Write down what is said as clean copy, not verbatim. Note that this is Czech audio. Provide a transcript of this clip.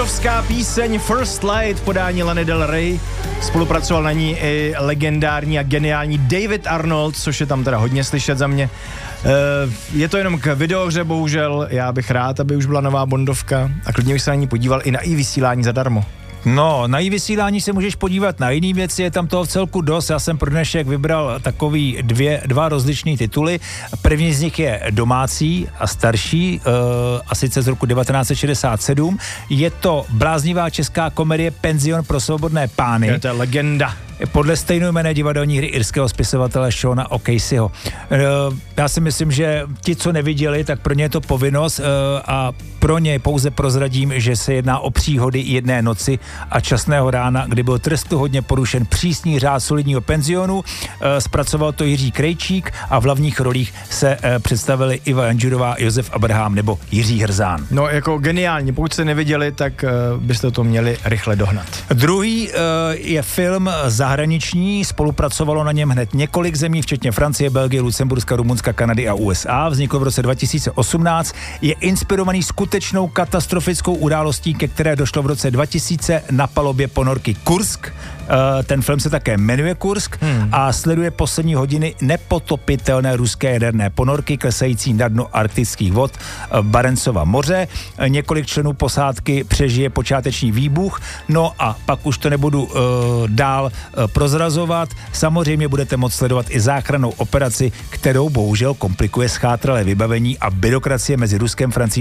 Píseň First Light v podání Lany Del Rey. Spolupracoval na ní i legendární a geniální David Arnold, což je tam teda hodně slyšet za mě. Je to jenom k videohře, bohužel. Já bych rád, aby už byla nová Bondovka a klidně bych se na ní podíval i na vysílání zadarmo. No, na vysílání se můžeš podívat na jiný věci, je tam toho vcelku dost. Já jsem pro dnešek vybral takový dva rozličný tituly. První z nich je domácí a starší, a sice z roku 1967. Je to bláznivá česká komedie Penzion pro svobodné pány. To je legenda. Podle stejnojmenné divadelní hry irského spisovatele Seana O'Caseyho. Já si myslím, že ti, co neviděli, tak pro ně je to povinnost a pro ně pouze prozradím, že se jedná o příhody jedné noci a časného rána, kdy byl trestuhodně porušen přísný řád solidního penzionu. Zpracoval to Jiří Krejčík a v hlavních rolích se představili Iva Janžurová, Josef Abraham nebo Jiří Hrzán. No, jako geniální. Pokud jste neviděli, tak byste to měli rychle dohnat. Druhý je film zahraniční, spolupracovalo na něm hned několik zemí, včetně Francie, Belgie, Lucemburska, Rumunska, Kanady a USA. Vznikl v roce 2018. Je inspirovaný skutečnou katastrofickou událostí, ke které došlo v roce 2000 na palubě ponorky Kursk. Ten film se také jmenuje Kursk a sleduje poslední hodiny nepotopitelné ruské jaderné ponorky klesající na dno arktických vod Barencova moře. Několik členů posádky přežije počáteční výbuch, no a pak už to nebudu dál prozrazovat. Samozřejmě budete moct sledovat i záchrannou operaci, kterou bohužel komplikuje schátralé vybavení a byrokracie mezi Ruskem, Francií